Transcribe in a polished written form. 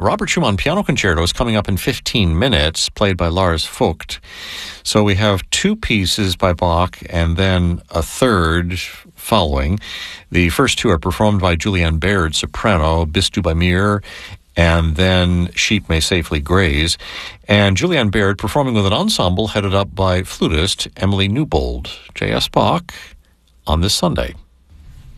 Robert Schumann Piano Concerto is coming up in 15 minutes, played by Lars Vogt. So we have two pieces by Bach and then a third following. The first two are performed by Julianne Baird, soprano, Bis du bei mir, and then Sheep May Safely Graze. And Julianne Baird performing with an ensemble headed up by flutist Emily Newbold. J.S. Bach on this Sunday.